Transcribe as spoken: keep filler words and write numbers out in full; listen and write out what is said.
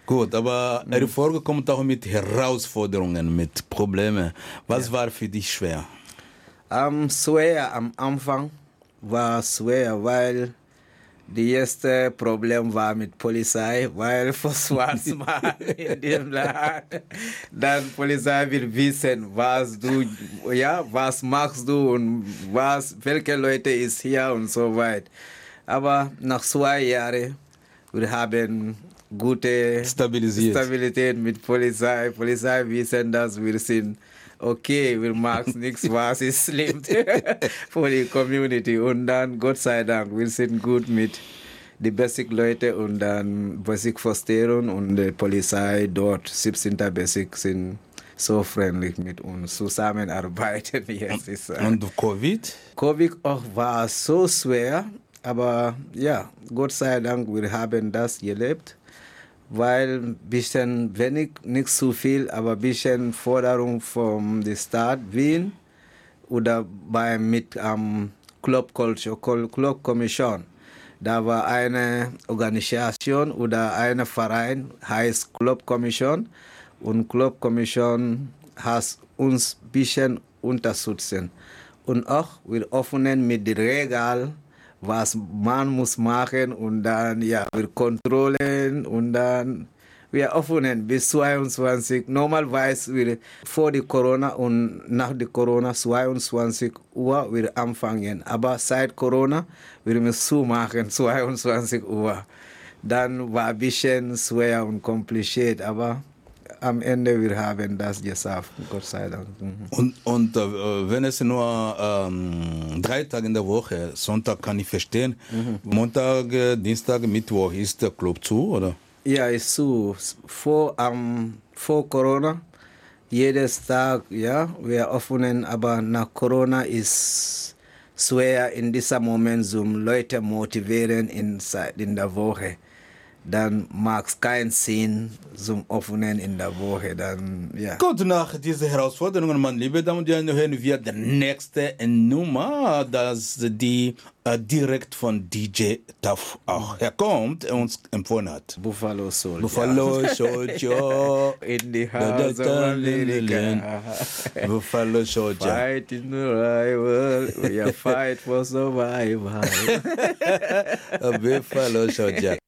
Gut, aber mhm. Erfolg kommt auch mit Herausforderungen, mit Problemen. Was ja. war für dich schwer? Um, schwer am Anfang war schwer, weil das erste Problem war mit Polizei, weil vor Schwarzmann in dem Land, dann Polizei will wissen, was du, ja, was machst du und was, welche Leute ist hier und so weiter. Aber nach zwei Jahren, wir haben gute Stabilität mit Polizei. Polizei wissen, dass wir sind okay, wir machen nichts, was ist schlimm für die Community. Und dann, Gott sei Dank, wir sind gut mit den Basic Leute und dann Basic Vorstellung und die Polizei dort, siebzehnten Basic, sind so freundlich mit uns zusammenarbeiten. Yes, ist, uh, und Covid? Covid auch war so schwer, aber ja, Gott sei Dank, wir haben das gelebt. Weil ein bisschen wenig, nicht zu viel, aber ein bisschen Forderung vom Staat Wien oder bei, mit um, Club Culture, Club Commission. Da war eine Organisation oder ein Verein, heißt Club Commission und Club Commission hat uns ein bisschen unterstützen. Und auch wir öffnen mit den Regeln, was man muss machen und dann ja, wir kontrollieren und dann wir öffnen bis zweiundzwanzig. Normalerweise wir vor der Corona und nach der Corona zweiundzwanzig Uhr wir anfangen, aber seit Corona wir müssen zumachen zweiundzwanzig Uhr. Dann war ein bisschen schwer und kompliziert, aber am Ende wir haben das geschafft, Gott sei Dank. Mhm. Und, und äh, wenn es nur ähm, drei Tage in der Woche, Sonntag kann ich verstehen, mhm. Montag, Dienstag, Mittwoch ist der Club zu, oder? Ja, ist zu. Vor, ähm, vor Corona, jedes Tag, ja, wir öffnen, aber nach Corona ist schwer in diesem Moment, um Leute motivieren in, in der Woche. Dann macht es keinen Sinn zum Öffnen in der Woche. Dann, ja. Gut, nach diesen Herausforderungen, meine liebe Damen und Herren, hören wir die nächste Nummer, dass die äh, direkt von D J Tuff auch herkommt und uns empfohlen hat. Buffalo Soldier. Buffalo Soldier. In the house of America. Buffalo Soldier. Fight in the rival. We are fight for survival. Buffalo Soldier.